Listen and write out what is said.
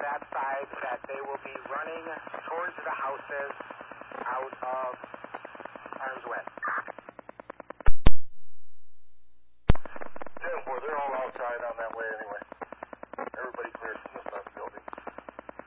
that side that they will be running towards the houses out of harm's way. 10-4, they're all outside on that way anyway.